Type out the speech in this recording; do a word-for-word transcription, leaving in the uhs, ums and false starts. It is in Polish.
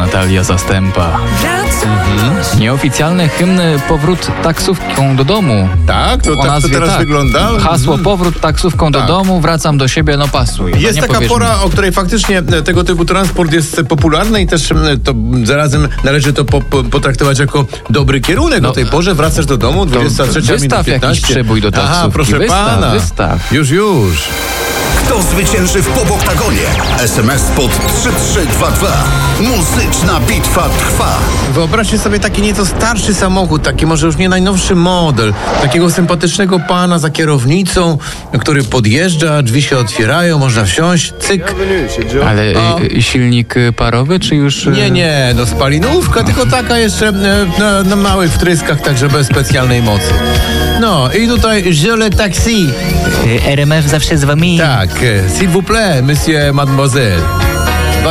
Natalia Zastępa. Mhm. Nieoficjalny hymn Powrót taksówką do domu. Tak? To O tak to nazwie teraz tak. wygląda? Hasło Mhm. powrót taksówką Tak. do domu, wracam do siebie, no pasuj. Jest no, nie taka powiesz pora, mi. o której faktycznie e, tego typu transport jest popularny i też e, to zarazem należy to po, po, potraktować jako dobry kierunek. No, o tej porze wracasz do domu, dwudziesta trzecia wystaw minut jakiś przebój do taksówki. Aha, proszę Wystaw, pana. wystaw. Już, już. Kto zwycięży w Poboktagonie? S M S pod trzy trzy dwa dwa. Muzyczna bitwa trwa. Wyobraźcie sobie taki nieco starszy samochód, taki może już nie najnowszy model, takiego sympatycznego pana za kierownicą, który podjeżdża, drzwi się otwierają, można wsiąść, cyk. Ale O. y, silnik y, parowy, czy już... y, Nie, nie, no spalinówka, tylko taka jeszcze e, na, na małych wtryskach, także bez specjalnej mocy. No i tutaj Je le taxi. R M F zawsze z wami. Tak, e, s'il vous plaît, monsieur, mademoiselle.